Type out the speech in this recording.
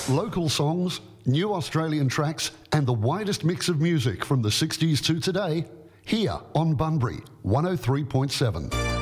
Local songs, new Australian tracks, and the widest mix of music from the 60s to today, here on Bunbury 103.7.